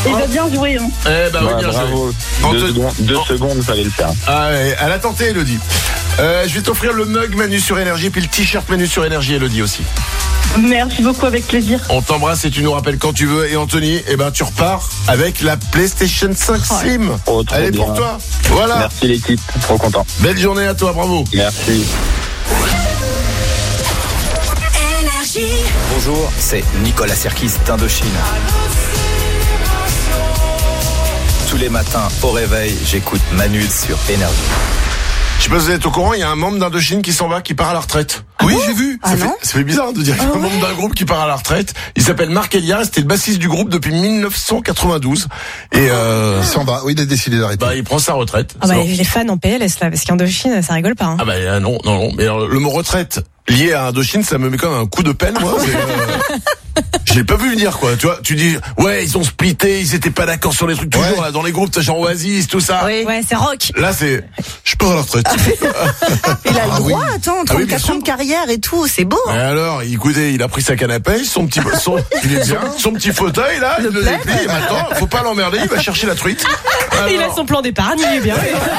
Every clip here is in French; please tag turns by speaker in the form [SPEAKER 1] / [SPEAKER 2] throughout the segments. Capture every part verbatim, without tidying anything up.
[SPEAKER 1] Et bah bien joué. Hein.
[SPEAKER 2] Eh bah oui,
[SPEAKER 3] Ouais,
[SPEAKER 2] bien
[SPEAKER 3] bravo.
[SPEAKER 2] joué.
[SPEAKER 3] Deux,
[SPEAKER 2] Anthony-
[SPEAKER 3] secondes, deux
[SPEAKER 2] Oh.
[SPEAKER 3] secondes, fallait le faire.
[SPEAKER 2] Ah ouais, elle a tenté, Elodie. Euh, je vais t'offrir le mug Manu sur Énergie, puis le t-shirt Manu sur Énergie, Elodie aussi.
[SPEAKER 1] Merci beaucoup, avec plaisir.
[SPEAKER 2] On t'embrasse et tu nous rappelles quand tu veux. Et Anthony, eh ben tu repars avec la PlayStation cinq Slim.
[SPEAKER 3] Oh, trop
[SPEAKER 2] Elle est
[SPEAKER 3] bien.
[SPEAKER 2] pour toi. Voilà.
[SPEAKER 3] Merci l'équipe, trop content.
[SPEAKER 2] Belle journée à toi, bravo.
[SPEAKER 3] Merci.
[SPEAKER 4] Bonjour, c'est Nicolas Serkis d'Indochine. Tous les matins au réveil, j'écoute Manu sur Énergie.
[SPEAKER 2] Je sais pas si vous êtes au courant, il y a un membre d'Indochine qui s'en va, qui part à la retraite.
[SPEAKER 5] Ah
[SPEAKER 2] oui,
[SPEAKER 5] bon
[SPEAKER 2] j'ai vu.
[SPEAKER 5] Ah
[SPEAKER 2] ça,
[SPEAKER 5] non
[SPEAKER 2] fait, ça fait bizarre de dire qu'il y a
[SPEAKER 5] Ah
[SPEAKER 2] un membre
[SPEAKER 5] ouais.
[SPEAKER 2] d'un groupe qui part à la retraite. Il s'appelle Marc Eliard, c'était le bassiste du groupe depuis mille neuf cent quatre-vingt-douze. Et euh,
[SPEAKER 5] Il s'en va, oui, il a décidé d'arrêter.
[SPEAKER 2] bah, il prend sa retraite.
[SPEAKER 6] Ah bah,
[SPEAKER 2] C'est bon.
[SPEAKER 6] les fans en P L S là, parce qu'Indochine, ça rigole pas. Hein.
[SPEAKER 2] Ah bah euh, non, non, non. Mais alors, le mot retraite lié à Indochine, ça me met comme un coup de peine, moi. C'est, euh, je l'ai pas vu venir, quoi. Tu vois, tu dis, ouais, ils ont splitté, ils étaient pas d'accord sur les trucs toujours
[SPEAKER 5] Ouais.
[SPEAKER 2] là dans les groupes, t'as genre Oasis, tout ça.
[SPEAKER 6] Ouais, c'est rock.
[SPEAKER 2] Là, c'est, je pars à la retraite.
[SPEAKER 7] Il a le
[SPEAKER 2] Ah oui.
[SPEAKER 7] droit, attends,
[SPEAKER 2] Ah oui, bien
[SPEAKER 7] trente-quatre
[SPEAKER 2] sûr.
[SPEAKER 7] ans de carrière et tout, c'est beau.
[SPEAKER 2] Et alors, écoutez, il a pris sa canne à pêche, son petit, son, il est bien, son petit fauteuil là, il le déplie. Et maintenant, faut pas l'emmerder, il va chercher la truite.
[SPEAKER 6] Il a
[SPEAKER 2] Alors,
[SPEAKER 6] son plan d'épargne, il est bien.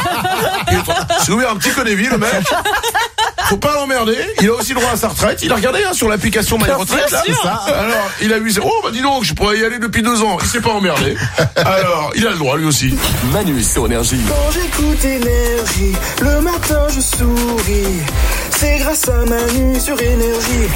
[SPEAKER 2] il s'est ouvert un petit Conéville, le mec. Faut pas l'emmerder. Il a aussi le droit à sa retraite. Il a regardé hein, sur l'application My Retraite là.
[SPEAKER 6] sûr.
[SPEAKER 2] Ça. Alors, il a vu. Oh bah dis donc, je pourrais y aller depuis deux ans. Il s'est pas emmerdé. Alors, il a le droit lui aussi.
[SPEAKER 4] Manu sur Énergie.
[SPEAKER 8] Quand j'écoute Énergie, le matin je souris. C'est grâce à Manu sur Énergie.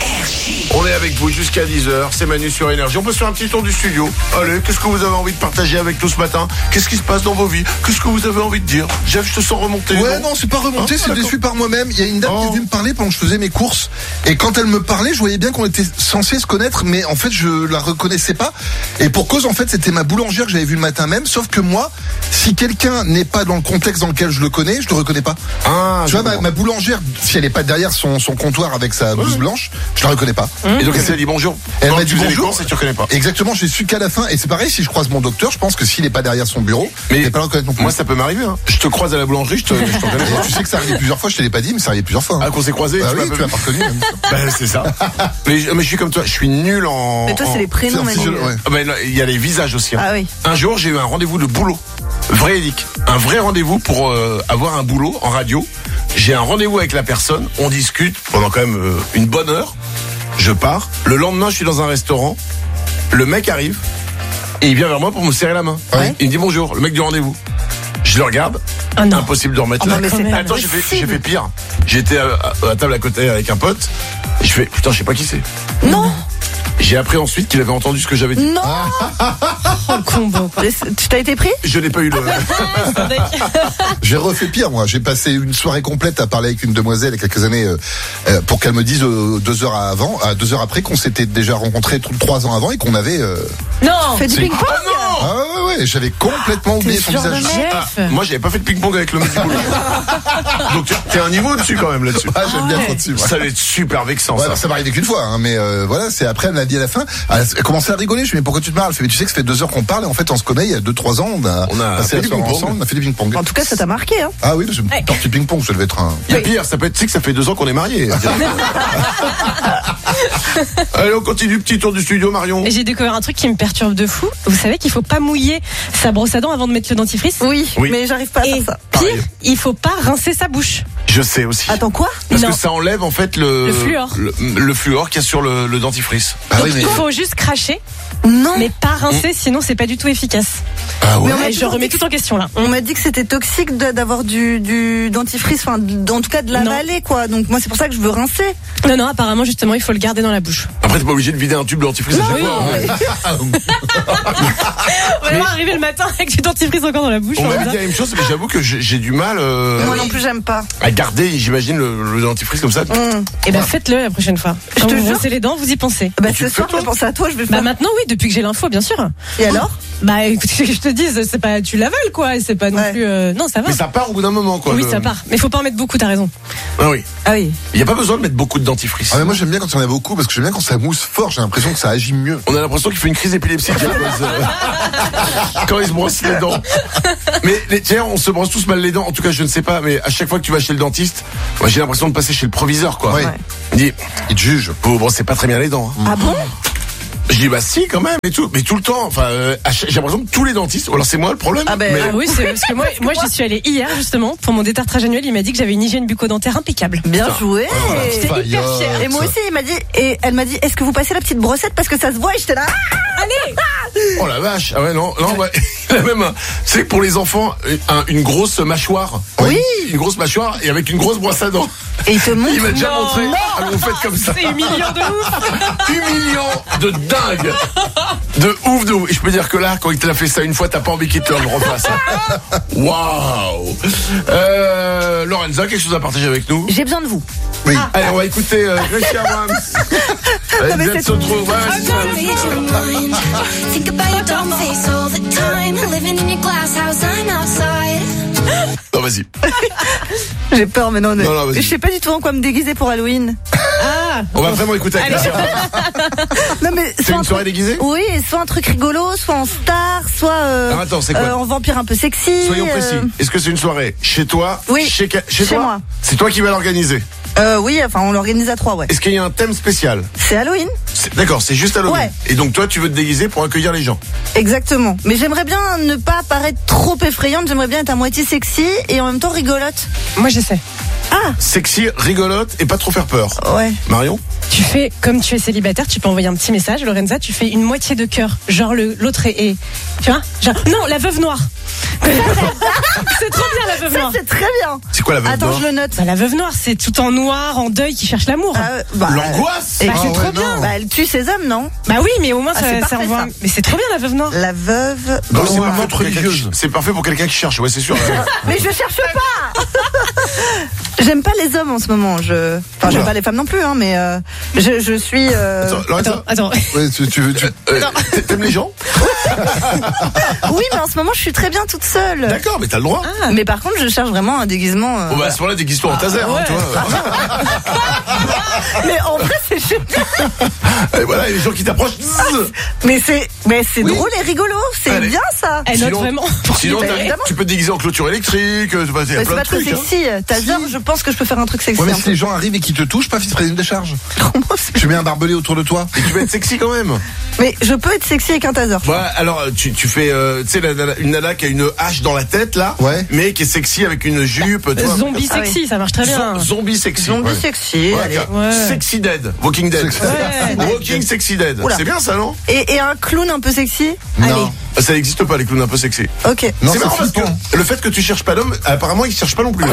[SPEAKER 2] On est avec vous jusqu'à dix heures. C'est Manu sur Énergie. On peut se faire un petit tour du studio. Allez, qu'est-ce que vous avez envie de partager avec nous ce matin? Qu'est-ce qui se passe dans vos vies? Qu'est-ce que vous avez envie de dire? Jeff, je te sens remonter.
[SPEAKER 5] Ouais, non, c'est pas remonté,
[SPEAKER 2] Ah,
[SPEAKER 5] c'est
[SPEAKER 2] d'accord.
[SPEAKER 5] déçu par moi-même. Il y a une dame
[SPEAKER 2] Oh.
[SPEAKER 5] qui est venue me parler pendant que je faisais mes courses. Et quand elle me parlait, je voyais bien qu'on était censé se connaître, mais en fait, je la reconnaissais pas. Et pour cause, en fait, c'était ma boulangère que j'avais vue le matin même. Sauf que moi, si quelqu'un n'est pas dans le contexte dans lequel je le connais, je le reconnais pas.
[SPEAKER 2] Ah,
[SPEAKER 5] Tu
[SPEAKER 2] je
[SPEAKER 5] vois, ma,
[SPEAKER 2] comprends.
[SPEAKER 5] ma boulangère, si elle est pas derrière son, son comptoir avec sa blouse blanche, je la reconnais pas.
[SPEAKER 2] Et donc, elle s'est dit bonjour.
[SPEAKER 5] Elle
[SPEAKER 2] Quand
[SPEAKER 5] m'a
[SPEAKER 2] tu
[SPEAKER 5] dit
[SPEAKER 2] faisais les
[SPEAKER 5] bonjour.
[SPEAKER 2] courses et tu reconnais pas.
[SPEAKER 5] Exactement, j'ai su qu'à la fin. Et c'est pareil, si je croise mon docteur, je pense que s'il est pas derrière son bureau,
[SPEAKER 2] Mais
[SPEAKER 5] il n'est pas le reconnaître non plus.
[SPEAKER 2] Moi, ça peut m'arriver. Hein. Je te croise à la boulangerie, je te, je t'en connais
[SPEAKER 5] Et
[SPEAKER 2] pas.
[SPEAKER 5] tu sais que ça arrive plusieurs fois, je te l'ai pas dit, mais ça arrive plusieurs fois. hein.
[SPEAKER 2] Ah, qu'on s'est croisés,
[SPEAKER 5] Bah
[SPEAKER 2] tu
[SPEAKER 5] oui,
[SPEAKER 2] m'as
[SPEAKER 5] tu
[SPEAKER 2] pas
[SPEAKER 5] m'as pas
[SPEAKER 2] vu.
[SPEAKER 5] reconnu. même.
[SPEAKER 2] Ben, c'est ça. mais, je- mais je suis comme toi, je suis nul en.
[SPEAKER 7] Mais toi,
[SPEAKER 2] en-
[SPEAKER 7] c'est les prénoms,
[SPEAKER 5] C'est
[SPEAKER 7] Manu.
[SPEAKER 5] un ouais.
[SPEAKER 2] Ah ben, non, il y a les visages aussi. hein.
[SPEAKER 7] Ah oui.
[SPEAKER 2] Un jour, j'ai eu un rendez-vous de boulot. Vrai édique. Un vrai rendez-vous pour euh, avoir un boulot en radio. J'ai un rendez-vous avec la personne. On discute pendant quand même euh, une bonne heure. Je pars. Le lendemain, je suis dans un restaurant. Le mec arrive. Et il vient vers moi pour me serrer la main.
[SPEAKER 5] Ouais.
[SPEAKER 2] Il me dit bonjour, le mec du rendez-vous. Je le regarde.
[SPEAKER 6] Ah non.
[SPEAKER 2] Impossible de remettre
[SPEAKER 7] Oh
[SPEAKER 2] là.
[SPEAKER 7] non, mais c'est pas
[SPEAKER 2] Attends, j'ai fait,
[SPEAKER 7] possible.
[SPEAKER 2] j'ai fait pire. J'étais à, à la table à côté avec un pote. Et je fais, putain, je sais pas qui c'est.
[SPEAKER 7] Non,
[SPEAKER 2] J'ai appris ensuite qu'il avait entendu ce que j'avais dit.
[SPEAKER 7] non.
[SPEAKER 6] Oh, le combo, quoi.
[SPEAKER 7] Tu t'as été pris?
[SPEAKER 2] Je n'ai pas eu le.
[SPEAKER 5] J'ai refait pire, moi. J'ai passé une soirée complète à parler avec une demoiselle il y a quelques années euh, euh, pour qu'elle me dise euh, deux heures avant, à deux heures après qu'on s'était déjà rencontrés tout- trois ans avant et qu'on avait. euh,
[SPEAKER 6] Non.
[SPEAKER 7] Fais du
[SPEAKER 5] c'est-
[SPEAKER 7] ping-pong.
[SPEAKER 2] Oh non!
[SPEAKER 5] Ah ouais, ouais, j'avais complètement oublié son
[SPEAKER 7] sûr de
[SPEAKER 5] visage.
[SPEAKER 7] mec.
[SPEAKER 2] Ah,
[SPEAKER 6] Jeff.
[SPEAKER 2] moi, j'avais pas fait de ping-pong avec le mec du boulot. Donc, t'es- t'es un niveau dessus quand même là-dessus.
[SPEAKER 5] Ah, j'aime bien trop dessus. moi.
[SPEAKER 2] Ça va être super vexant,
[SPEAKER 5] Ouais,
[SPEAKER 2] ça.
[SPEAKER 5] bah, ça m'est arrivé qu'une fois, hein, mais euh, voilà, c'est après elle m'a dit à la fin, elle a commencé à rigoler. Je lui ai dit mais pourquoi tu te marres? Elle fait mais tu sais que ça fait deux heures qu'on parle et en fait on se connaît il y a deux trois ans, on a,
[SPEAKER 2] On a
[SPEAKER 5] passé
[SPEAKER 2] fait
[SPEAKER 5] la
[SPEAKER 2] du
[SPEAKER 5] soirée
[SPEAKER 2] ping-pong.
[SPEAKER 5] ensemble, on a fait du ping-pong.
[SPEAKER 7] En tout cas, ça t'a marqué, hein.
[SPEAKER 5] Ah oui, parce que une tortue ping-pong, ça devait être un.
[SPEAKER 2] Il y a pire, ça peut être, tu sais que ça fait deux ans qu'on est mariés. Allez, on continue, petit tour du studio, Marion.
[SPEAKER 6] Et j'ai découvert un truc qui me perturbe de fou. Vous savez qu'il faut pas mouiller sa brosse à dents avant de mettre le dentifrice.
[SPEAKER 7] Oui,
[SPEAKER 2] Oui.
[SPEAKER 7] mais j'arrive pas à
[SPEAKER 6] Et
[SPEAKER 7] faire ça.
[SPEAKER 6] pire,
[SPEAKER 2] Pareil.
[SPEAKER 6] il faut pas rincer sa bouche.
[SPEAKER 2] Je sais aussi.
[SPEAKER 7] Attends, quoi?
[SPEAKER 2] Parce
[SPEAKER 6] Non.
[SPEAKER 2] que ça enlève en fait le.
[SPEAKER 6] Le fluor.
[SPEAKER 2] Le, le fluor qu'il y a sur le, le dentifrice.
[SPEAKER 5] Ah
[SPEAKER 6] Donc
[SPEAKER 5] oui, mais.
[SPEAKER 6] il faut juste cracher,
[SPEAKER 7] Non.
[SPEAKER 6] mais pas rincer, sinon c'est pas du tout efficace.
[SPEAKER 2] Ah
[SPEAKER 7] Mais on m'a
[SPEAKER 6] Ouais, je
[SPEAKER 7] toujours
[SPEAKER 6] remets
[SPEAKER 7] dit
[SPEAKER 6] tout en question là.
[SPEAKER 7] On m'a dit que c'était toxique de- d'avoir du, du dentifrice, enfin, d- en tout cas de l'avaler, quoi. Donc moi, c'est pour ça que je veux rincer.
[SPEAKER 6] Non, non, apparemment justement il faut le garder dans la bouche.
[SPEAKER 2] Après, t'es pas obligé de vider un tube de dentifrice à chaque
[SPEAKER 6] Oui,
[SPEAKER 2] fois. hein.
[SPEAKER 6] Vraiment arriver le matin avec du dentifrice encore dans la bouche.
[SPEAKER 2] On
[SPEAKER 6] en
[SPEAKER 2] m'avait
[SPEAKER 6] mode
[SPEAKER 2] dit la même chose, mais j'avoue que j'ai j'ai du mal euh,
[SPEAKER 7] Moi non plus, j'aime pas.
[SPEAKER 2] à garder, j'imagine, le, le dentifrice comme ça.
[SPEAKER 7] Hum.
[SPEAKER 6] Et ben faites-le la prochaine fois.
[SPEAKER 7] Je
[SPEAKER 6] Quand
[SPEAKER 7] te
[SPEAKER 6] vous
[SPEAKER 7] jure.
[SPEAKER 6] brossez les dents, vous y pensez.
[SPEAKER 7] Bah,
[SPEAKER 2] tu
[SPEAKER 7] ce
[SPEAKER 2] le
[SPEAKER 7] soir,
[SPEAKER 2] fais, toi
[SPEAKER 7] je pense à toi, je vais le
[SPEAKER 6] Bah
[SPEAKER 7] faire.
[SPEAKER 6] maintenant oui, depuis que j'ai l'info, bien sûr.
[SPEAKER 7] Et alors?
[SPEAKER 6] Bah écoute, ce que je te dise, c'est pas tu l'avales quoi, c'est pas non
[SPEAKER 7] Ouais.
[SPEAKER 6] plus. euh, non, ça va.
[SPEAKER 2] Mais ça part au bout d'un moment, quoi.
[SPEAKER 6] Oui,
[SPEAKER 2] le-
[SPEAKER 6] ça part. Mais faut pas en mettre beaucoup, t'as raison.
[SPEAKER 2] Ah oui.
[SPEAKER 7] Ah oui.
[SPEAKER 2] Il n'y a pas besoin de mettre beaucoup de dentifrice.
[SPEAKER 5] Ah mais moi j'aime bien quand il y en a beaucoup parce que j'aime bien quand ça mousse fort, j'ai l'impression que ça agit mieux.
[SPEAKER 2] On a l'impression qu'il fait une crise épileptique quand, il se- quand il se brosse les dents. Mais les, tiens, on se brosse tous mal les dents. En tout cas, je ne sais pas, mais à chaque fois que tu vas chez le dentiste, moi j'ai l'impression de passer chez le proviseur, quoi.
[SPEAKER 5] Ouais.
[SPEAKER 7] Ouais.
[SPEAKER 2] Il dit,
[SPEAKER 5] Il te juge.
[SPEAKER 2] vous brossez pas très bien les dents. hein.
[SPEAKER 7] Ah bon?
[SPEAKER 2] Je dis bah si quand même et tout, mais tout le temps. Enfin, euh, j'ai l'impression que tous les dentistes. Ou alors c'est moi le problème.
[SPEAKER 7] Ah ben
[SPEAKER 2] mais...
[SPEAKER 6] Ah oui, c'est parce que moi, moi j'y suis allée hier justement pour mon détartrage annuel. Il m'a dit que j'avais une hygiène bucco-dentaire impeccable.
[SPEAKER 7] Bien
[SPEAKER 2] Putain.
[SPEAKER 7] joué.
[SPEAKER 2] Oh,
[SPEAKER 6] J'étais hyper fière.
[SPEAKER 7] Et moi aussi, il m'a dit, et elle m'a dit, est-ce que vous passez la petite brossette parce que ça se voit, et j'étais là. Ah,
[SPEAKER 6] Allez.
[SPEAKER 2] Oh la vache. Ah ouais non non. Ouais. Il a même, un- c'est pour les enfants un- une grosse mâchoire.
[SPEAKER 7] Oui.
[SPEAKER 2] Une grosse mâchoire et avec une grosse brosse à dents.
[SPEAKER 7] Et il te montre.
[SPEAKER 2] Il m'a déjà
[SPEAKER 6] Non.
[SPEAKER 2] montré. Alors vous faites comme ça.
[SPEAKER 6] C'est humiliant de ouf.
[SPEAKER 2] Humiliant de dingue. De ouf, de ouf. Et je peux dire que là, quand il te l'a fait ça une fois, t'as pas envie qu'il te le refasse. Waouh. Euh, Lorenza, quelque chose à partager avec nous?
[SPEAKER 7] J'ai besoin de vous.
[SPEAKER 5] Oui.
[SPEAKER 2] Allez, on va écouter euh, Gracie Abrams. Allez,
[SPEAKER 7] mais
[SPEAKER 2] Jet
[SPEAKER 7] c'est-
[SPEAKER 2] se trouve. Ouais, c'est ça.
[SPEAKER 9] Think about your dumb face all the time. Living in your glass house, I'm outside.
[SPEAKER 2] Non, vas-y.
[SPEAKER 7] J'ai peur maintenant. De...
[SPEAKER 2] Non, non, vas-y.
[SPEAKER 7] je sais pas du tout en quoi me déguiser pour Halloween.
[SPEAKER 6] Ah.
[SPEAKER 2] On va vraiment écouter avec Gracie Abrams.
[SPEAKER 7] Non mais
[SPEAKER 2] C'est
[SPEAKER 7] soit
[SPEAKER 2] une
[SPEAKER 7] un
[SPEAKER 2] soirée
[SPEAKER 7] truc-
[SPEAKER 2] déguisée?
[SPEAKER 7] Oui, soit un truc rigolo, soit en star, soit euh,
[SPEAKER 2] Alors, attends, c'est quoi
[SPEAKER 7] euh, en vampire un peu sexy.
[SPEAKER 2] Soyons précis.
[SPEAKER 7] euh,
[SPEAKER 2] Est-ce que c'est une soirée chez toi?
[SPEAKER 7] Oui.
[SPEAKER 2] Chez, ca- chez
[SPEAKER 7] Chez
[SPEAKER 2] toi
[SPEAKER 7] moi.
[SPEAKER 2] C'est toi qui vas l'organiser.
[SPEAKER 7] euh, oui, enfin on l'organise à trois, ouais.
[SPEAKER 2] Est-ce qu'il y a un thème spécial?
[SPEAKER 7] C'est Halloween,
[SPEAKER 2] C'est- D'accord, c'est juste Halloween.
[SPEAKER 7] Ouais.
[SPEAKER 2] Et donc toi, tu veux te déguiser pour accueillir les gens.
[SPEAKER 7] exactement. Mais j'aimerais bien ne pas paraître trop effrayante. J'aimerais bien être à moitié sexy et en même temps rigolote.
[SPEAKER 6] Moi je sais.
[SPEAKER 7] Ah,
[SPEAKER 2] Sexy, rigolote et pas trop faire peur.
[SPEAKER 7] ouais.
[SPEAKER 2] Marion?
[SPEAKER 6] Tu fais, comme tu es célibataire, tu peux envoyer un petit message, Lorenza, tu fais une moitié de cœur. Genre le, l'autre est, est- tu vois? Genre, non, la veuve noire. C'est trop bien la veuve
[SPEAKER 7] Ça
[SPEAKER 6] noire.
[SPEAKER 7] c'est très bien.
[SPEAKER 2] C'est quoi la veuve
[SPEAKER 7] Attends,
[SPEAKER 2] noire?
[SPEAKER 7] je le note.
[SPEAKER 6] Bah, la veuve noire, c'est tout en noir, en deuil, qui cherche l'amour.
[SPEAKER 7] Ah, euh, bah,
[SPEAKER 2] L'angoisse?
[SPEAKER 7] Et
[SPEAKER 6] Bah,
[SPEAKER 7] c'est
[SPEAKER 6] c'est
[SPEAKER 7] trop
[SPEAKER 5] ouais,
[SPEAKER 7] bien.
[SPEAKER 5] non.
[SPEAKER 7] Bah, elle tue ses hommes, non?
[SPEAKER 6] Bah oui, mais au moins
[SPEAKER 7] Ah,
[SPEAKER 6] ça,
[SPEAKER 7] c'est
[SPEAKER 6] ça
[SPEAKER 7] parfait,
[SPEAKER 6] envoie.
[SPEAKER 7] ça.
[SPEAKER 6] Mais c'est trop bien la veuve noire.
[SPEAKER 7] La veuve.
[SPEAKER 2] Non, c'est
[SPEAKER 7] noire.
[SPEAKER 2] parfait pour quelqu'un qui- C'est parfait pour quelqu'un qui cherche, ouais, c'est sûr.
[SPEAKER 7] Mais je cherche pas. J'aime pas les hommes en ce moment. Je, enfin, j'aime
[SPEAKER 2] Oula.
[SPEAKER 7] pas les femmes non plus, hein, mais euh, je, je suis. euh,
[SPEAKER 2] Attends, Lorenza,
[SPEAKER 6] Attends, attends.
[SPEAKER 5] Ouais, tu, tu veux, tu-
[SPEAKER 2] euh, t'aimes les gens?
[SPEAKER 7] Oui, mais en ce moment, je suis très bien toute seule.
[SPEAKER 2] D'accord, mais t'as le droit.
[SPEAKER 7] Mais par contre, je cherche vraiment un déguisement. euh,
[SPEAKER 2] Bon, bah, à ce moment-là, déguise-toi en taser, hein,
[SPEAKER 6] ouais.
[SPEAKER 2] tu vois.
[SPEAKER 7] Mais en vrai, c'est génial.
[SPEAKER 2] Et voilà, et les gens qui t'approchent. zzz.
[SPEAKER 7] Mais c'est, mais c'est
[SPEAKER 2] Oui.
[SPEAKER 7] drôle et rigolo. C'est
[SPEAKER 2] Allez.
[SPEAKER 7] bien ça.
[SPEAKER 6] Elle note
[SPEAKER 2] Sinon-
[SPEAKER 6] vraiment.
[SPEAKER 2] Sinon,
[SPEAKER 7] Bah,
[SPEAKER 2] t'as-
[SPEAKER 7] évidemment.
[SPEAKER 2] tu peux te déguiser en clôture électrique, euh, bah, il y a
[SPEAKER 7] Mais c'est
[SPEAKER 2] plein
[SPEAKER 7] pas
[SPEAKER 2] de
[SPEAKER 7] très
[SPEAKER 2] trucs. hein.
[SPEAKER 7] sexy. Taser, je pense que je peux faire un truc sexy.
[SPEAKER 5] Ouais, mais
[SPEAKER 7] un
[SPEAKER 5] si
[SPEAKER 7] peu.
[SPEAKER 5] les gens arrivent et qui te touchent, paf, ils se prennent une décharge. Tu mets un barbelé autour de toi.
[SPEAKER 2] Et tu vas être sexy quand même.
[SPEAKER 7] Mais je peux être sexy avec un taser.
[SPEAKER 2] Ouais, alors tu, tu fais, euh, tu sais, la- la- une nana qui a une hache dans la tête là,
[SPEAKER 5] Ouais.
[SPEAKER 2] mais qui est sexy avec une jupe. tu vois.
[SPEAKER 6] Zombie
[SPEAKER 7] Ah oui.
[SPEAKER 6] sexy, ça marche très bien.
[SPEAKER 2] Zo- Zombie sexy.
[SPEAKER 7] Zombie
[SPEAKER 2] ouais.
[SPEAKER 7] sexy.
[SPEAKER 2] Ouais,
[SPEAKER 7] allez.
[SPEAKER 2] car-
[SPEAKER 6] Ouais.
[SPEAKER 2] Sexy Dead, Walking Dead.
[SPEAKER 5] Sexy-
[SPEAKER 6] Ouais.
[SPEAKER 2] Walking Sexy Dead.
[SPEAKER 7] Oula.
[SPEAKER 2] C'est bien ça, non?
[SPEAKER 7] Et, et un clown un peu sexy.
[SPEAKER 5] Non.
[SPEAKER 2] Ça n'existe pas les clowns un peu sexy.
[SPEAKER 7] Ok.
[SPEAKER 5] Non,
[SPEAKER 2] c'est
[SPEAKER 5] c'est
[SPEAKER 2] marrant parce que
[SPEAKER 5] flippant.
[SPEAKER 2] le fait que tu cherches pas l'homme, apparemment il cherche pas non plus.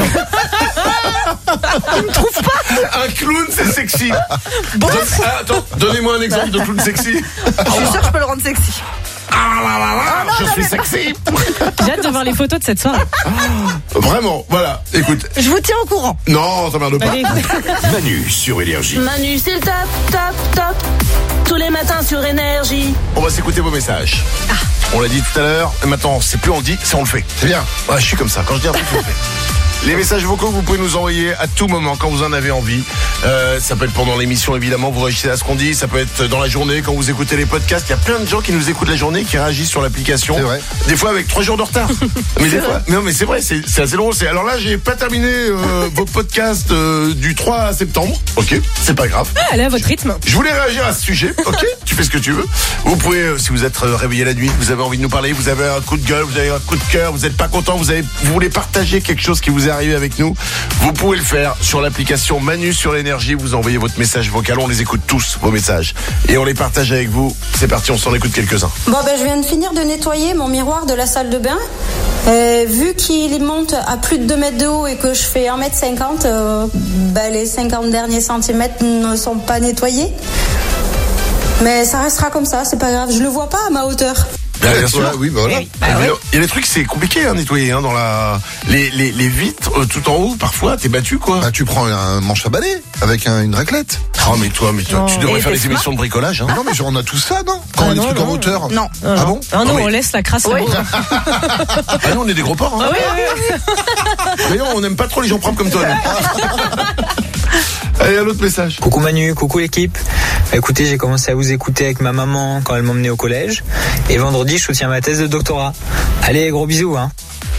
[SPEAKER 2] hein.
[SPEAKER 7] Il me trouve pas.
[SPEAKER 2] Un clown c'est sexy. Donne- ah, attends, donnez-moi un exemple de clown sexy.
[SPEAKER 7] Je suis sûre que je peux le rendre sexy.
[SPEAKER 2] Ah, là, là, là, je suis sexy.
[SPEAKER 6] J'ai hâte de voir les photos de cette soirée.
[SPEAKER 2] Vraiment, voilà. Écoute,
[SPEAKER 7] Je vous tiens au courant.
[SPEAKER 2] non, t'emmerdes pas.
[SPEAKER 6] Allez.
[SPEAKER 10] Manu sur Énergie.
[SPEAKER 11] Manu, c'est le top, top, top. Tous les matins sur Énergie.
[SPEAKER 2] On va s'écouter vos messages. On l'a dit tout à l'heure, et maintenant c'est plus on le dit, c'est on le fait.
[SPEAKER 5] C'est bien.
[SPEAKER 2] Ouais, je suis comme ça, quand je dis un truc, je le fais. Les messages vocaux, vous pouvez nous envoyer à tout moment quand vous en avez envie. Euh, ça peut être pendant l'émission, évidemment, vous réagissez à ce qu'on dit. Ça peut être dans la journée, quand vous écoutez les podcasts. Il y a plein de gens qui nous écoutent la journée, qui réagissent sur l'application.
[SPEAKER 5] C'est vrai.
[SPEAKER 2] Des fois avec trois jours de retard. mais des fois, mais non, mais c'est vrai, c'est c'est assez drôle. C'est- Alors là, j'ai pas terminé euh, vos podcasts euh, du trois septembre. Ok, c'est pas grave.
[SPEAKER 6] Ah, allez à votre rythme.
[SPEAKER 2] Je voulais réagir à ce sujet, ok? Tu fais ce que tu veux. Vous pouvez, euh, si vous êtes euh, réveillé la nuit, vous avez envie de nous parler, vous avez un coup de gueule, vous avez un coup de cœur, vous n'êtes pas content, vous avez, vous voulez partager quelque chose qui vous est arrivé avec nous, vous pouvez le faire sur l'application Manu sur l'énergie. Vous envoyez votre message vocal, on les écoute tous, vos messages. Et on les partage avec vous. C'est parti, on s'en écoute quelques-uns.
[SPEAKER 12] Bon ben je viens de finir de nettoyer mon miroir de la salle de bain. Euh, vu qu'il monte à plus de deux mètres de haut et que je fais un mètre cinquante, euh, ben les cinquante derniers centimètres ne sont pas nettoyés. Mais ça restera comme ça, c'est pas grave, je le vois pas à ma hauteur.
[SPEAKER 2] Bien, bien sûr.
[SPEAKER 5] Ouais, oui, bah voilà.
[SPEAKER 2] Ah, mais Il y a des trucs, c'est compliqué à nettoyer hein, dans la les, les, les vitres euh, tout en haut. Parfois, t'es battu quoi.
[SPEAKER 5] Bah, tu prends un manche à balai avec un- une raclette.
[SPEAKER 2] Oh mais toi, mais toi, tu devrais
[SPEAKER 7] Et
[SPEAKER 2] faire
[SPEAKER 7] t'es
[SPEAKER 2] des émissions de bricolage. Hein.
[SPEAKER 5] Non, mais genre, on a tout ça, non? Quand
[SPEAKER 6] Ah
[SPEAKER 5] on a des
[SPEAKER 6] non,
[SPEAKER 5] trucs
[SPEAKER 6] non.
[SPEAKER 5] en hauteur.
[SPEAKER 7] Non.
[SPEAKER 5] Ah bon?
[SPEAKER 6] Ah non,
[SPEAKER 2] Non, mais-
[SPEAKER 6] on laisse la crasse
[SPEAKER 7] Ouais.
[SPEAKER 6] là-haut.
[SPEAKER 2] Ah nous, on est des gros porcs. Hein.
[SPEAKER 6] Ah oui, oui, oui.
[SPEAKER 2] Mais non, on n'aime pas trop les gens propres comme toi. nous. Allez, un autre message.
[SPEAKER 13] Coucou Manu, coucou l'équipe. Écoutez, j'ai commencé à vous écouter avec ma maman quand elle m'emmenait au collège. Et vendredi, je soutiens ma thèse de doctorat. Allez, gros bisous, hein.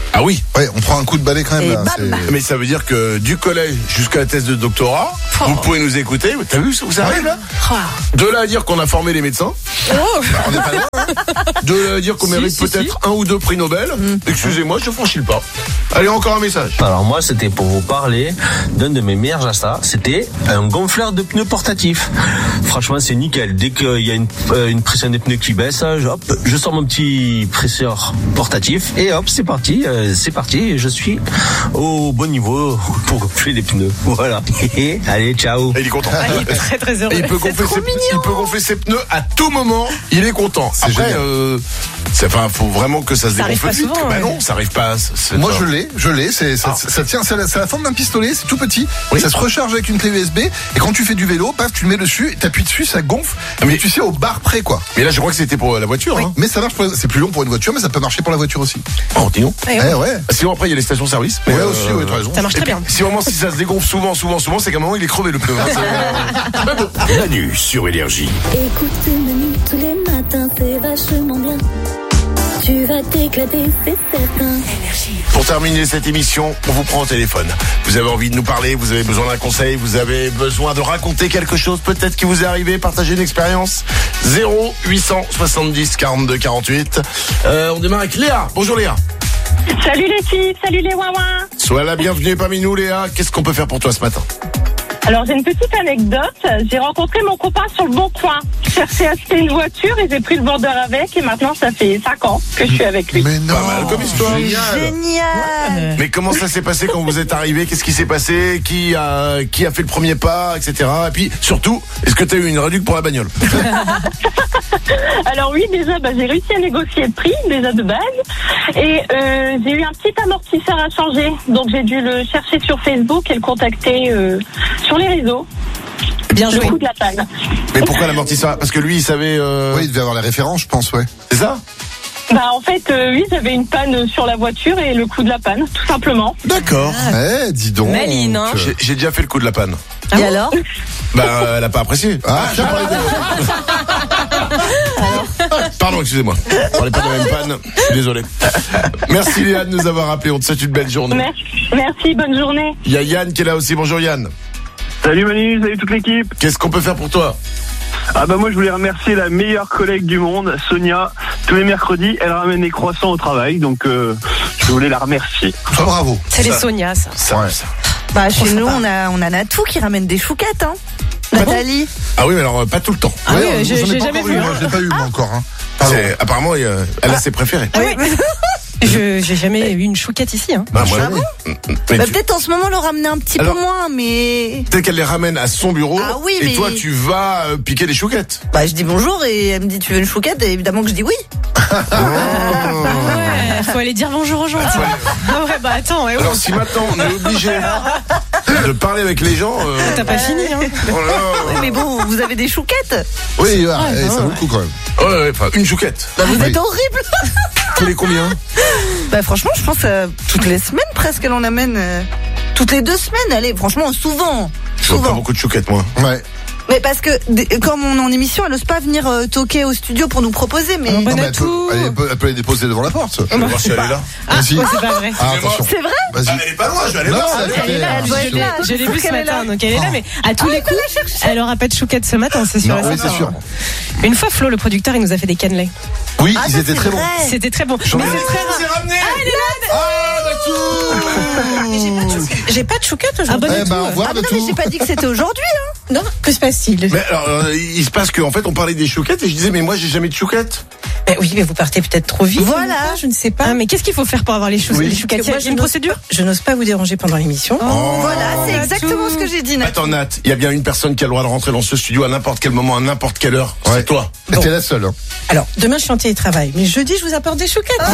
[SPEAKER 2] Ah oui.
[SPEAKER 5] Ouais, on prend un coup de balai quand même.
[SPEAKER 7] Et
[SPEAKER 5] Là,
[SPEAKER 7] bam.
[SPEAKER 5] c'est-
[SPEAKER 2] Mais ça veut dire que du collège jusqu'à la thèse de doctorat,
[SPEAKER 6] Oh.
[SPEAKER 2] vous pouvez nous écouter. T'as vu où ça arrive là?
[SPEAKER 6] Oh.
[SPEAKER 2] De là à dire qu'on a formé les médecins.
[SPEAKER 6] Oh.
[SPEAKER 5] On est pas loin, hein.
[SPEAKER 2] De là à dire qu'on
[SPEAKER 6] Si,
[SPEAKER 2] mérite
[SPEAKER 6] si,
[SPEAKER 2] peut-être un ou deux prix Nobel. Excusez-moi, je franchis le pas. Allez, encore un message.
[SPEAKER 14] Alors moi, c'était pour vous parler d'un de mes meilleurs achats. C'était un gonfleur de pneus portatif. Franchement, c'est nickel. Dès qu'il y a une, euh, une pression des pneus qui baisse, hop, je sors mon petit presseur portatif et hop, c'est parti. Euh, c'est parti. Je suis au bon niveau pour gonfler les pneus. Voilà. Allez, ciao.
[SPEAKER 2] Et il est content.
[SPEAKER 6] Ah, il est très très heureux.
[SPEAKER 2] Et il peut, gonfler ses, il peut gonfler ses pneus à tout moment. Il est content.
[SPEAKER 5] C'est
[SPEAKER 2] Après,
[SPEAKER 5] génial.
[SPEAKER 2] euh, c'est, enfin, faut vraiment que ça se
[SPEAKER 6] Ça arrive
[SPEAKER 2] dégonfle
[SPEAKER 6] pas
[SPEAKER 2] vite.
[SPEAKER 6] souvent,
[SPEAKER 2] Bah
[SPEAKER 6] ouais.
[SPEAKER 2] non, ça arrive pas. c'est
[SPEAKER 5] Moi
[SPEAKER 2] pas-
[SPEAKER 5] je l'ai, je l'ai, c'est, ça,
[SPEAKER 2] Ah.
[SPEAKER 5] ça tient, c'est la, c'est la forme d'un pistolet, c'est tout petit,
[SPEAKER 2] Oui.
[SPEAKER 5] ça se recharge avec une clé U S B, et quand tu fais du vélo, paf, tu le mets dessus, t'appuies dessus, ça gonfle, mais,
[SPEAKER 2] Mais-
[SPEAKER 5] tu sais au bar près quoi.
[SPEAKER 2] Mais là, je crois que c'était pour la voiture. Hein.
[SPEAKER 5] Mais ça marche, pour, c'est plus long pour une voiture, mais ça peut marcher pour la voiture aussi.
[SPEAKER 2] Oh, dis donc.
[SPEAKER 6] Eh
[SPEAKER 5] Eh
[SPEAKER 6] ouais.
[SPEAKER 5] ouais.
[SPEAKER 2] Sinon, après, il y a les stations-service.
[SPEAKER 5] Ouais,
[SPEAKER 2] Mais,
[SPEAKER 5] aussi, ouais, t'as raison.
[SPEAKER 6] Ça marche
[SPEAKER 2] Et
[SPEAKER 6] très
[SPEAKER 2] puis,
[SPEAKER 6] bien.
[SPEAKER 2] si vraiment, si ça se dégonfle souvent, souvent, souvent, c'est qu'à un moment, il est crevé le pneu. hein. C'est- Mais bon.
[SPEAKER 10] Manu sur Énergie.
[SPEAKER 9] Écoute Manu tous les matins, c'est vachement bien. Tu vas t'éclater, c'est certain.
[SPEAKER 2] Pour terminer cette émission, on vous prend au téléphone. Vous avez envie de nous parler, vous avez besoin d'un conseil, vous avez besoin de raconter quelque chose peut-être qui vous est arrivé, partager une expérience. zéro huit cent soixante-dix quarante-deux quarante-huit. Euh, on démarre avec Léa. Bonjour Léa.
[SPEAKER 1] Salut les filles, salut les ouin-ouin.
[SPEAKER 2] Sois la bienvenue parmi nous Léa. Qu'est-ce qu'on peut faire pour toi ce matin?
[SPEAKER 1] Alors j'ai une petite anecdote. J'ai rencontré mon copain sur le Bon Coin. Je cherchais à acheter une voiture et j'ai pris le vendeur avec. Et maintenant ça fait cinq ans que je suis avec lui.
[SPEAKER 5] Mais non.
[SPEAKER 2] Pas mal comme histoire.
[SPEAKER 7] Génial.
[SPEAKER 2] Mais comment ça s'est passé quand vous êtes arrivé? Qu'est-ce qui s'est passé? Qui a, qui a fait le premier pas, et cetera. Et puis, surtout, est-ce que tu as eu une réduction pour la bagnole?
[SPEAKER 1] Alors oui, déjà bah, j'ai réussi à négocier le prix déjà de base. Et euh, j'ai eu un petit amortisseur à changer. Donc j'ai dû le chercher sur Facebook et le contacter euh, sur les réseaux.
[SPEAKER 6] Bien
[SPEAKER 1] Le
[SPEAKER 6] joué.
[SPEAKER 1] coup de la panne.
[SPEAKER 2] Mais pourquoi l'amortisseur? Parce que lui, il savait... Euh...
[SPEAKER 5] Oui, il devait avoir les références, je pense, ouais.
[SPEAKER 2] C'est ça?
[SPEAKER 1] Bah en fait euh, oui, j'avais une panne sur la voiture et le coup de la panne, tout simplement.
[SPEAKER 2] D'accord.
[SPEAKER 5] Eh, dis donc.
[SPEAKER 6] Maline, hein.
[SPEAKER 2] J'ai, j'ai déjà fait le coup de la panne.
[SPEAKER 7] Et alors?
[SPEAKER 2] Bah, elle a pas apprécié.
[SPEAKER 5] Ah, j'ai parlé
[SPEAKER 2] Pardon, excusez-moi. On parlait pas de la même panne. Je suis désolé. Merci Léa de nous avoir appelé. On te souhaite une belle journée.
[SPEAKER 1] Merci, merci, bonne journée.
[SPEAKER 2] Il y a Yann qui est là aussi. Bonjour Yann.
[SPEAKER 3] Salut Manu, salut toute l'équipe.
[SPEAKER 2] Qu'est-ce qu'on peut faire pour toi?
[SPEAKER 3] Ah bah moi je voulais remercier la meilleure collègue du monde, Sonia. Tous les mercredis, elle ramène les croissants au travail, donc euh, je voulais la remercier.
[SPEAKER 5] Ah, bravo.
[SPEAKER 6] C'est les
[SPEAKER 2] Ça.
[SPEAKER 6] Sonia, ça.
[SPEAKER 2] Ça, ça.
[SPEAKER 7] Bah chez nous on a on a Natou qui ramène des chouquettes hein. Nathalie.
[SPEAKER 2] Ah oui, mais alors, euh, pas tout le temps.
[SPEAKER 6] Ah oui,
[SPEAKER 5] Ouais,
[SPEAKER 6] j'ai-
[SPEAKER 5] j'en ai
[SPEAKER 6] j'ai
[SPEAKER 5] pas
[SPEAKER 6] jamais
[SPEAKER 5] encore
[SPEAKER 6] vu,
[SPEAKER 5] eu,
[SPEAKER 6] hein.
[SPEAKER 5] moi, je l'ai pas eu, moi, encore, hein. Pardon.
[SPEAKER 2] C'est, apparemment, il y a- elle a ses préférés.
[SPEAKER 6] Oui. Je j'ai jamais eu une chouquette ici. Hein.
[SPEAKER 2] Bah, moi,
[SPEAKER 7] Ah bon
[SPEAKER 2] mais
[SPEAKER 7] Bah
[SPEAKER 2] tu-
[SPEAKER 7] peut-être en ce moment le ramener un petit
[SPEAKER 2] Alors-
[SPEAKER 7] peu moins, mais
[SPEAKER 2] peut-être qu'elle les ramène à son bureau.
[SPEAKER 7] Ah oui,
[SPEAKER 2] et
[SPEAKER 7] mais-
[SPEAKER 2] toi, tu vas euh, piquer des chouquettes.
[SPEAKER 7] bah je dis bonjour et elle me dit tu veux une chouquette et évidemment que je dis oui.
[SPEAKER 6] Ah ouais, faut aller dire bonjour aux gens. tu vois. Ah ouais, bah attends, ouais, ouais.
[SPEAKER 2] Alors, si maintenant, on est obligé de parler avec les gens... euh,
[SPEAKER 6] T'as pas fini, hein.
[SPEAKER 2] oh là là.
[SPEAKER 7] Mais bon, vous avez des chouquettes.
[SPEAKER 5] Oui, ouais,
[SPEAKER 6] Ah,
[SPEAKER 5] eh,
[SPEAKER 6] bah
[SPEAKER 5] ça
[SPEAKER 6] ouais.
[SPEAKER 5] vaut le coup quand même.
[SPEAKER 2] Ouais, ouais, enfin, une chouquette.
[SPEAKER 7] Bah vous
[SPEAKER 5] Oui.
[SPEAKER 7] êtes horrible.
[SPEAKER 2] Tous les combien?
[SPEAKER 7] Bah franchement, je pense euh, toutes les semaines presque elle en amène. euh, toutes les deux semaines, allez, franchement souvent.
[SPEAKER 2] Je vois pas
[SPEAKER 7] Souvent.
[SPEAKER 2] beaucoup de chouquettes, moi.
[SPEAKER 5] Ouais.
[SPEAKER 7] Mais parce que d- comme on est en émission, elle n'ose pas venir euh, toquer au studio pour nous proposer, mais
[SPEAKER 6] Ah,
[SPEAKER 5] Non, mais elle peut,
[SPEAKER 6] Natou.
[SPEAKER 5] elle peut- elle peut les déposer devant la porte.
[SPEAKER 2] Je vais voir si elle est là.
[SPEAKER 6] Ah,
[SPEAKER 5] Vas-y.
[SPEAKER 6] ouais, c'est pas vrai.
[SPEAKER 5] Ah, attention.
[SPEAKER 7] c'est vrai.
[SPEAKER 5] Vas-y.
[SPEAKER 2] Ah, elle est pas loin, je vais aller
[SPEAKER 5] Non,
[SPEAKER 2] voir.
[SPEAKER 5] elle
[SPEAKER 6] Elle est là,
[SPEAKER 5] Ah,
[SPEAKER 7] doit
[SPEAKER 6] je
[SPEAKER 7] être
[SPEAKER 6] l'ai-
[SPEAKER 7] là,
[SPEAKER 6] je
[SPEAKER 7] c'est
[SPEAKER 6] l'ai
[SPEAKER 7] sûr
[SPEAKER 6] vu ce
[SPEAKER 7] qu'elle est
[SPEAKER 6] matin,
[SPEAKER 7] là.
[SPEAKER 6] donc elle est là, mais à tous les coups, elle aura pas de chouquette ce matin, c'est sûr.
[SPEAKER 5] Non,
[SPEAKER 6] et
[SPEAKER 5] oui,
[SPEAKER 6] certain.
[SPEAKER 5] c'est sûr.
[SPEAKER 6] Une fois, Flo, le producteur, il nous a fait des cannelés.
[SPEAKER 5] Oui,
[SPEAKER 7] Ah,
[SPEAKER 5] ils
[SPEAKER 7] ça,
[SPEAKER 5] étaient
[SPEAKER 7] c'est
[SPEAKER 5] très bons.
[SPEAKER 7] vrai.
[SPEAKER 6] C'était très bon.
[SPEAKER 2] J'en ai
[SPEAKER 6] Mais c'est très
[SPEAKER 2] c'est
[SPEAKER 6] rare.
[SPEAKER 2] ramené. Ah, Natou.
[SPEAKER 6] J'ai pas de chouquette aujourd'hui. Ah, bah,
[SPEAKER 5] Eh
[SPEAKER 6] du
[SPEAKER 5] ben,
[SPEAKER 6] tout.
[SPEAKER 5] au revoir,
[SPEAKER 7] Ah non,
[SPEAKER 5] Natou.
[SPEAKER 7] mais j'ai pas dit que c'était aujourd'hui. Hein.
[SPEAKER 6] Non, que se passe-t-il?
[SPEAKER 2] Mais alors, euh, il se passe qu'en fait, on parlait des chouquettes et je disais, mais moi, j'ai jamais de chouquettes.
[SPEAKER 6] Mais oui, mais vous partez peut-être trop vite.
[SPEAKER 7] Voilà.
[SPEAKER 6] ou pas, je ne sais pas. Ah, mais qu'est-ce qu'il faut faire pour avoir les, chou-
[SPEAKER 5] Oui.
[SPEAKER 6] les chouquettes? Il y a une procédure?
[SPEAKER 15] Je n'ose pas vous déranger pendant l'émission.
[SPEAKER 7] Voilà, c'est
[SPEAKER 6] Natou.
[SPEAKER 7] exactement ce que j'ai dit. Nat.
[SPEAKER 2] Attends, Nat, il y a bien une personne qui a le droit de rentrer dans ce studio à n'importe quel moment, à n'importe quelle heure.
[SPEAKER 5] Ouais.
[SPEAKER 2] C'est toi.
[SPEAKER 5] Et t'es la seule. hein.
[SPEAKER 15] Alors, demain, je suis en télétravail. Mais jeudi, je vous apporte des chouquettes.
[SPEAKER 5] Ah,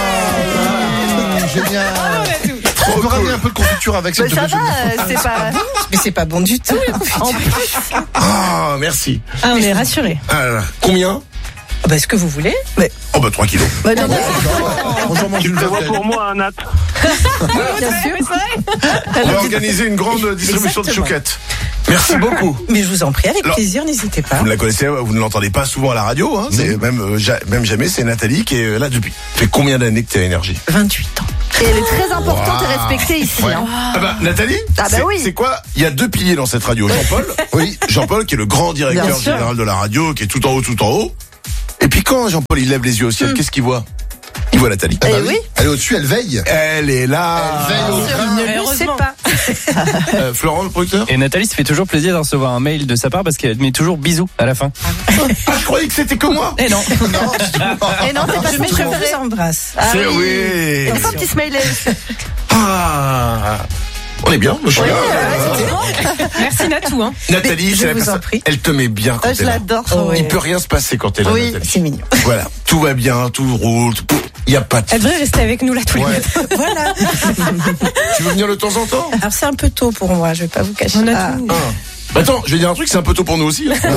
[SPEAKER 5] génial. On peut ramener un peu de confiture avec
[SPEAKER 7] Mais
[SPEAKER 5] cette
[SPEAKER 7] ça va, euh, c'est pas.
[SPEAKER 15] Mais c'est pas bon du tout, la confiture.
[SPEAKER 7] En plus.
[SPEAKER 2] Ah, merci.
[SPEAKER 6] Ah, on est rassurés.
[SPEAKER 2] Ah, là, là. Combien?
[SPEAKER 15] Ah bah, ce que vous voulez.
[SPEAKER 2] Oh, bah, trois kilos.
[SPEAKER 7] Bah, non, non.
[SPEAKER 5] Bonjour, mange
[SPEAKER 3] Tu
[SPEAKER 5] une
[SPEAKER 3] le vois
[SPEAKER 5] verre.
[SPEAKER 3] pour moi, hein, Nat.
[SPEAKER 6] Bien sûr.
[SPEAKER 2] On va organiser une grande distribution de
[SPEAKER 15] Exactement.
[SPEAKER 2] chouquettes. Merci beaucoup.
[SPEAKER 15] Mais je vous en prie, avec
[SPEAKER 2] Alors,
[SPEAKER 15] plaisir, n'hésitez pas.
[SPEAKER 2] Vous ne la connaissez, vous ne l'entendez pas souvent à la radio, hein. C'est même, euh, ja- même jamais, c'est Nathalie qui est là depuis. Ça fait combien d'années que t'es à Énergie?
[SPEAKER 15] vingt-huit ans.
[SPEAKER 7] Et elle est très importante
[SPEAKER 2] Wow.
[SPEAKER 7] et respectée ici.
[SPEAKER 2] Ouais.
[SPEAKER 7] Hein.
[SPEAKER 2] Ah bah, Nathalie,
[SPEAKER 7] Ah bah
[SPEAKER 2] c'est,
[SPEAKER 7] oui.
[SPEAKER 2] c'est quoi? Il y a deux piliers dans cette radio. Jean-Paul, oui, Jean-Paul qui est le grand directeur
[SPEAKER 7] Bien sûr.
[SPEAKER 2] général de la radio, qui est tout en haut, tout en haut. Et puis quand Jean-Paul il lève les yeux au ciel,
[SPEAKER 7] Mm.
[SPEAKER 2] qu'est-ce qu'il voit? Il voit Nathalie.
[SPEAKER 5] Ah bah
[SPEAKER 7] Eh oui.
[SPEAKER 5] Elle est au-dessus, elle veille.
[SPEAKER 2] Elle est là.
[SPEAKER 5] Elle veille au grain.
[SPEAKER 15] Ne le sais pas.
[SPEAKER 2] Euh, Florent, le producteur.
[SPEAKER 16] Et Nathalie se fait toujours plaisir de recevoir un mail de sa part parce qu'elle met toujours bisous à la fin.
[SPEAKER 2] Ah, je croyais que c'était que moi.
[SPEAKER 16] Et non.
[SPEAKER 5] Non, du tout.
[SPEAKER 7] Et non, c'est pas
[SPEAKER 15] Je
[SPEAKER 7] son
[SPEAKER 15] je
[SPEAKER 7] préféré.
[SPEAKER 15] vous embrasse.
[SPEAKER 7] Ah
[SPEAKER 2] C'est
[SPEAKER 7] oui.
[SPEAKER 2] oui.
[SPEAKER 7] Enfin, un petit smiley.
[SPEAKER 2] Ah. On est bien, je suis là.
[SPEAKER 6] Merci Natou. Hein.
[SPEAKER 2] Nathalie,
[SPEAKER 15] Je
[SPEAKER 2] c'est la
[SPEAKER 15] vous en
[SPEAKER 2] personne.
[SPEAKER 15] prie.
[SPEAKER 2] Elle te met bien quand
[SPEAKER 7] Ah, je
[SPEAKER 2] t'es là.
[SPEAKER 7] l'adore.
[SPEAKER 15] Oh,
[SPEAKER 2] Il
[SPEAKER 15] ouais.
[SPEAKER 2] peut rien se passer quand t'es là,
[SPEAKER 7] Oui.
[SPEAKER 2] Nathalie.
[SPEAKER 15] C'est mignon.
[SPEAKER 2] Voilà, tout va bien, tout roule. Il y a pas de.
[SPEAKER 6] Elle devrait rester avec nous là tous les
[SPEAKER 5] Ouais.
[SPEAKER 6] matins.
[SPEAKER 15] Voilà.
[SPEAKER 2] Tu veux venir de temps en temps?
[SPEAKER 15] Alors c'est un peu tôt pour moi, je vais pas vous cacher.
[SPEAKER 6] On a
[SPEAKER 15] Ah.
[SPEAKER 6] tout.
[SPEAKER 2] Ah. Bah attends, je vais dire un truc, c'est un peu tôt pour nous aussi. hein.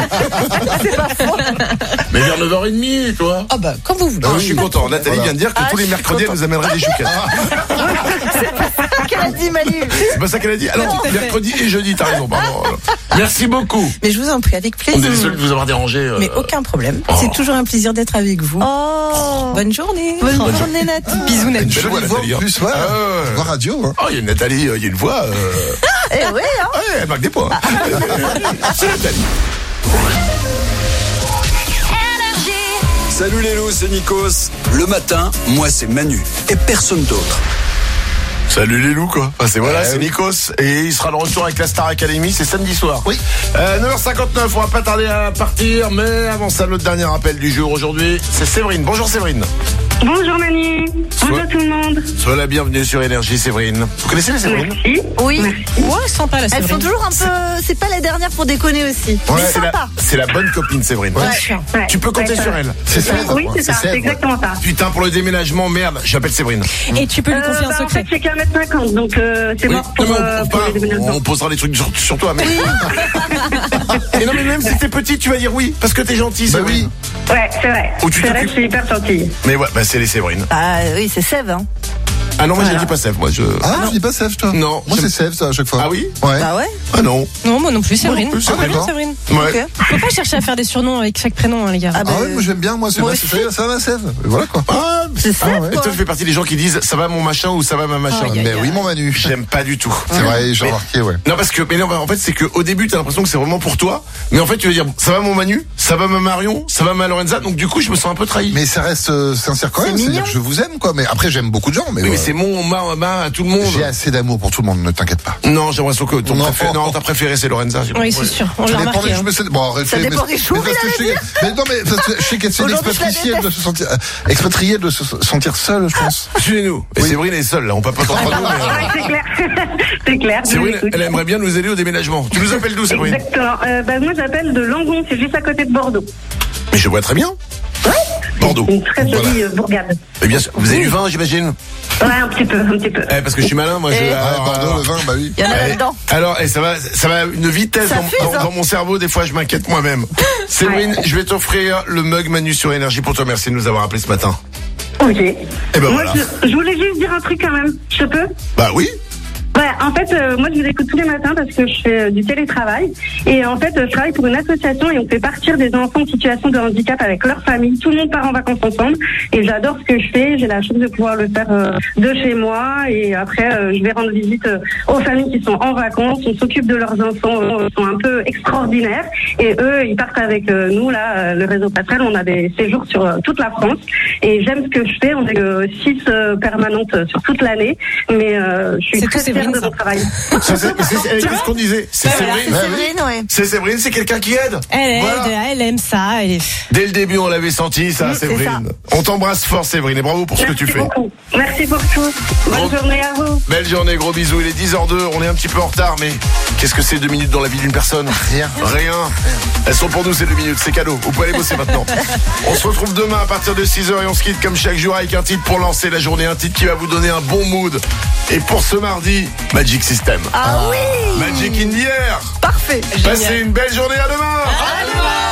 [SPEAKER 2] Mais vers neuf heures trente, toi.
[SPEAKER 15] Ah bah, quand vous voulez.
[SPEAKER 2] Ah, je suis content. Nathalie
[SPEAKER 5] Voilà.
[SPEAKER 2] vient de dire que
[SPEAKER 7] Ah,
[SPEAKER 2] tous les
[SPEAKER 7] je suis
[SPEAKER 2] mercredis, elle
[SPEAKER 7] content.
[SPEAKER 2] nous amènerait des chouquettes.
[SPEAKER 7] Qu'elle a dit, Manu.
[SPEAKER 2] C'est pas ça qu'elle a dit? Alors,
[SPEAKER 6] tout à fait.
[SPEAKER 2] mercredi et jeudi, t'as raison, pardon. Merci beaucoup.
[SPEAKER 15] Mais je vous en prie, avec
[SPEAKER 2] On est
[SPEAKER 15] plaisir.
[SPEAKER 2] désolé de vous avoir dérangé. euh,
[SPEAKER 15] Mais aucun problème.
[SPEAKER 2] Oh.
[SPEAKER 15] C'est toujours un plaisir d'être avec vous.
[SPEAKER 7] Oh.
[SPEAKER 15] Bonne journée.
[SPEAKER 7] Bonne journée, Nat.
[SPEAKER 6] Bisous
[SPEAKER 5] Une
[SPEAKER 6] Natou.
[SPEAKER 2] belle voix,
[SPEAKER 5] jolie voix
[SPEAKER 2] Nathalie,
[SPEAKER 5] en
[SPEAKER 2] hein.
[SPEAKER 5] plus, ouais.
[SPEAKER 2] Ah, ouais.
[SPEAKER 5] Voix radio. Hein.
[SPEAKER 2] Oh, il y a une Nathalie, euh, il y a une voix. Euh...
[SPEAKER 7] Eh oui, hein.
[SPEAKER 2] Ouais, elle marque des points. C'est Nathalie.
[SPEAKER 17] Salut les loups, c'est Nikos. Le matin, moi c'est Manu et personne d'autre.
[SPEAKER 2] Salut les loups, quoi. Enfin, c'est voilà,
[SPEAKER 5] Ouais,
[SPEAKER 2] c'est
[SPEAKER 5] oui.
[SPEAKER 2] Nikos. Et il sera de retour avec la Star Academy, c'est samedi soir.
[SPEAKER 5] Oui.
[SPEAKER 2] Euh, neuf heures cinquante-neuf, on va pas tarder à partir, mais avant ça, notre dernier appel du jour aujourd'hui, c'est Séverine. Bonjour Séverine.
[SPEAKER 1] Bonjour Manu. Bonjour
[SPEAKER 2] Soit-
[SPEAKER 1] tout le monde.
[SPEAKER 2] Sois la bienvenue sur Énergie, Séverine. Vous connaissez les Séverine?
[SPEAKER 1] Merci.
[SPEAKER 7] Oui.
[SPEAKER 6] Ouais, sympa la
[SPEAKER 7] Elles
[SPEAKER 6] Séverine.
[SPEAKER 7] sont toujours un peu. C'est pas la dernière pour déconner aussi.
[SPEAKER 2] Ouais,
[SPEAKER 7] Mais
[SPEAKER 2] c'est la,
[SPEAKER 7] sympa.
[SPEAKER 2] c'est la bonne copine Séverine.
[SPEAKER 6] Bien sûr.
[SPEAKER 1] Ouais.
[SPEAKER 2] Tu peux compter
[SPEAKER 1] Ouais,
[SPEAKER 2] sur
[SPEAKER 1] ça-
[SPEAKER 2] elle.
[SPEAKER 5] C'est ça.
[SPEAKER 1] Oui, c'est ça,
[SPEAKER 5] C'est
[SPEAKER 1] c'est
[SPEAKER 5] Sèvres.
[SPEAKER 1] exactement ça.
[SPEAKER 2] Putain, pour le déménagement, merde, j'appelle Séverine.
[SPEAKER 6] Et tu peux lui
[SPEAKER 1] Euh,
[SPEAKER 6] confier
[SPEAKER 1] bah,
[SPEAKER 6] un
[SPEAKER 1] en fait,
[SPEAKER 6] secret.
[SPEAKER 1] j'ai qu'un mètre cinquante, donc euh, c'est
[SPEAKER 2] Oui.
[SPEAKER 1] mort pour,
[SPEAKER 2] Non, mais
[SPEAKER 1] euh,
[SPEAKER 2] on,
[SPEAKER 1] pour
[SPEAKER 2] pas-
[SPEAKER 1] les déménagements.
[SPEAKER 2] on posera des trucs sur, sur toi, mais. Et non, mais même si t'es petite, tu vas dire oui, parce que t'es gentil,
[SPEAKER 5] Bah
[SPEAKER 2] Séverine.
[SPEAKER 5] oui.
[SPEAKER 1] Ouais, c'est vrai.
[SPEAKER 2] Ou tu
[SPEAKER 1] C'est vrai
[SPEAKER 2] t'occupes-
[SPEAKER 1] que je suis hyper gentille.
[SPEAKER 2] Mais ouais, bah c'est les Séverine.
[SPEAKER 7] Ah oui, c'est Sèvres. Hein.
[SPEAKER 2] Ah non, moi
[SPEAKER 7] Voilà.
[SPEAKER 2] je dis pas Sèvres, moi je.
[SPEAKER 5] Ah, je dis pas Sèvres, toi.
[SPEAKER 2] Non,
[SPEAKER 5] Moi,
[SPEAKER 2] j'aime-
[SPEAKER 5] c'est Sèvres, ça, à chaque fois.
[SPEAKER 2] Ah oui?
[SPEAKER 5] Ouais.
[SPEAKER 7] Bah ouais.
[SPEAKER 2] Ah non.
[SPEAKER 6] Non, moi non plus, Séverine.
[SPEAKER 5] Moi non plus,
[SPEAKER 6] Ah, très bien,
[SPEAKER 5] d'accord.
[SPEAKER 6] Séverine.
[SPEAKER 2] Ouais.
[SPEAKER 7] Ok.
[SPEAKER 6] Faut pas chercher à faire des surnoms avec chaque prénom, hein, les gars.
[SPEAKER 7] Ah bah,
[SPEAKER 5] Ah ouais, moi j'aime bien, moi c'est
[SPEAKER 7] Moi
[SPEAKER 5] ma-
[SPEAKER 7] aussi.
[SPEAKER 5] c'est- ça va ma Sèvres. Et voilà quoi.
[SPEAKER 2] Ah,
[SPEAKER 7] C'est
[SPEAKER 5] Ah
[SPEAKER 7] Sèvres,
[SPEAKER 5] ouais.
[SPEAKER 2] et toi,
[SPEAKER 7] quoi.
[SPEAKER 2] tu fais partie des gens qui disent ça va mon machin ou ça va ma machin.
[SPEAKER 6] Aïe, aïe,
[SPEAKER 5] Mais
[SPEAKER 6] aïe.
[SPEAKER 5] oui, mon Manu.
[SPEAKER 2] J'aime pas du tout.
[SPEAKER 5] C'est vrai, j'ai
[SPEAKER 2] Mais-
[SPEAKER 5] remarqué, ouais.
[SPEAKER 2] Non, parce que, mais non, en fait, c'est qu'au début, t'as l'impression que c'est vraiment pour toi. Mais en fait, tu veux dire, ça va mon Manu, ça va ma Marion, ça va ma Lorenza. Donc, du coup, je me sens un peu trahi.
[SPEAKER 5] Mais ça reste euh, sincère quand
[SPEAKER 7] C'est
[SPEAKER 5] même. C'est-à-dire
[SPEAKER 7] mignon.
[SPEAKER 5] que je vous aime, quoi. Mais après, j'aime beaucoup de gens. Mais,
[SPEAKER 2] Oui, mais
[SPEAKER 5] ouais.
[SPEAKER 2] c'est mon, ma, ma, à tout le monde.
[SPEAKER 5] J'ai assez d'amour pour tout le monde, ne t'inquiète pas.
[SPEAKER 2] Non, j'ai l'impression que ton
[SPEAKER 5] Non.
[SPEAKER 2] préféré, non, ta préférée, c'est Lorenza. j'ai
[SPEAKER 6] Oui,
[SPEAKER 2] compris.
[SPEAKER 6] c'est sûr. On
[SPEAKER 5] Ça
[SPEAKER 6] l'a
[SPEAKER 5] dépend
[SPEAKER 6] remarqué.
[SPEAKER 5] des
[SPEAKER 6] hein.
[SPEAKER 5] je me sais- bon, arrêtez,
[SPEAKER 7] Ça dépend
[SPEAKER 5] mais-
[SPEAKER 7] des jours,
[SPEAKER 5] mais parce
[SPEAKER 7] il
[SPEAKER 5] que je sais que- Mais non, mais parce que je sais qu'elle c'est une
[SPEAKER 7] Aujourd'hui, je la
[SPEAKER 5] expatriée de se sentir, euh, expatriée de se sentir seule, je pense.
[SPEAKER 2] Suivez-nous. Et
[SPEAKER 5] Oui.
[SPEAKER 2] Séverine est seule, là. On peut pas entre nous. mais, euh,
[SPEAKER 1] Ouais, c'est clair. c'est clair. je
[SPEAKER 2] Séverine,
[SPEAKER 1] l'écoute.
[SPEAKER 2] elle aimerait bien nous aider au déménagement. Tu nous appelles d'où, Séverine?
[SPEAKER 1] Exactement. Euh, bah, moi, j'appelle de Langon, c'est juste à côté de Bordeaux.
[SPEAKER 2] Mais je vois très bien. Bordeaux.
[SPEAKER 1] Une très jolie
[SPEAKER 2] Voilà.
[SPEAKER 1] euh, bourgade.
[SPEAKER 2] Mais bien sûr, vous avez du vin, j'imagine?
[SPEAKER 1] Ouais, un petit peu, un petit peu.
[SPEAKER 2] Eh, parce que je suis malin, moi. Je,
[SPEAKER 7] Eh.
[SPEAKER 5] Ouais,
[SPEAKER 2] alors,
[SPEAKER 5] Bordeaux,
[SPEAKER 2] alors,
[SPEAKER 5] le vin, bah oui.
[SPEAKER 7] Il y en a
[SPEAKER 2] Eh,
[SPEAKER 7] là-dedans.
[SPEAKER 2] Alors, et ça va, ça va à une vitesse
[SPEAKER 7] Ça
[SPEAKER 2] dans,
[SPEAKER 7] fuse,
[SPEAKER 2] dans-
[SPEAKER 7] hein.
[SPEAKER 2] dans mon cerveau. Des fois, je m'inquiète moi-même. Séverine, je vais t'offrir le mug Manu sur Énergie pour toi. Merci de nous avoir appelé ce matin.
[SPEAKER 1] Ok.
[SPEAKER 2] Eh ben
[SPEAKER 1] moi,
[SPEAKER 2] voilà.
[SPEAKER 1] je, je voulais juste dire un truc quand même. Je peux?
[SPEAKER 2] Bah oui.
[SPEAKER 1] Ouais, en fait, euh, moi, je vous écoute tous les matins parce que je fais euh, du télétravail. Et en fait, euh, je travaille pour une association et on fait partir des enfants en situation de handicap avec leur famille. Tout le monde part en vacances ensemble. Et j'adore ce que je fais. J'ai la chance de pouvoir le faire euh, de chez moi. Et après, euh, je vais rendre visite euh, aux familles qui sont en vacances. On s'occupe de leurs enfants. euh, sont un peu extraordinaires. Et eux, ils partent avec euh, nous, là, euh, le réseau Passerelle. On a des séjours sur euh, toute la France. Et j'aime ce que je fais. On est euh, six euh, permanentes euh, sur toute l'année. Mais euh, je suis
[SPEAKER 6] C'est
[SPEAKER 1] très
[SPEAKER 6] tout
[SPEAKER 1] fière
[SPEAKER 6] Séverine,
[SPEAKER 1] de
[SPEAKER 6] ça.
[SPEAKER 1] mon travail.
[SPEAKER 2] Ça, c'est- mais c'est- eh, Qu'est-ce qu'on disait? C'est
[SPEAKER 6] Voilà.
[SPEAKER 2] Séverine.
[SPEAKER 5] Bah
[SPEAKER 7] C'est
[SPEAKER 5] oui.
[SPEAKER 7] Séverine, ouais.
[SPEAKER 2] C'est Séverine, c'est quelqu'un qui aide.
[SPEAKER 6] Elle aide,
[SPEAKER 2] Voilà.
[SPEAKER 6] elle aime ça. Elle est...
[SPEAKER 2] Dès le début, on l'avait senti, ça,
[SPEAKER 7] Mm, c'est
[SPEAKER 2] Séverine. On t'embrasse fort, Séverine, et bravo pour ce que tu
[SPEAKER 1] Merci
[SPEAKER 2] fais.
[SPEAKER 1] beaucoup. Merci pour tout. Bonne
[SPEAKER 2] Bon.
[SPEAKER 1] journée à vous.
[SPEAKER 2] Belle journée, gros bisous. Il est dix heures deux, on est un petit peu en retard, mais qu'est-ce que c'est deux minutes dans la vie d'une personne?
[SPEAKER 5] Rien.
[SPEAKER 2] Rien. Elles sont pour nous ces deux minutes, c'est cadeau. Vous pouvez aller bosser maintenant. On se retrouve demain à partir de six heures et on se quitte comme chaque jour avec un titre pour lancer la journée, un titre qui va vous donner un bon mood. Et pour ce mardi, Magic System.
[SPEAKER 7] Ah oui.
[SPEAKER 2] Magic in the air.
[SPEAKER 7] Parfait.
[SPEAKER 2] Passez une belle journée, à demain.